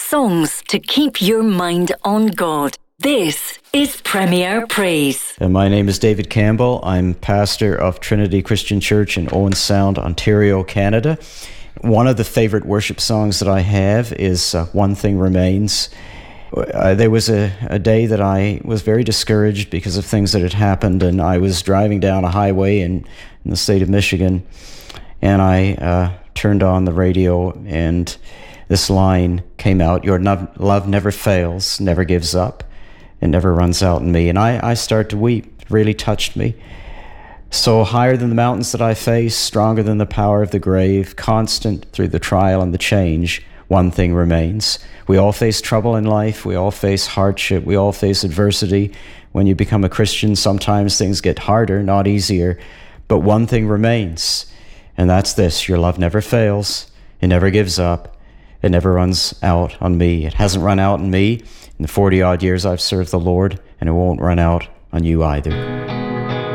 songs to keep your mind on God. This is Premier Praise. My name is David Campbell. I'm pastor of Trinity Christian Church in Owen Sound, Ontario, Canada. One of the favorite worship songs that I have is One Thing Remains. There was a day that I was very discouraged because of things that had happened, and I was driving down a highway in the state of Michigan, and I turned on the radio, and this line came out: "Your love never fails, never gives up, it never runs out in me." And I started to weep. It really touched me. So higher than the mountains that I face, stronger than the power of the grave, constant through the trial and the change, one thing remains. We all face trouble in life. We all face hardship. We all face adversity. When you become a Christian, sometimes things get harder, not easier. But one thing remains, and that's this: your love never fails. It never gives up. It never runs out on me. It hasn't run out on me in the 40-odd years I've served the Lord, and it won't run out on you either.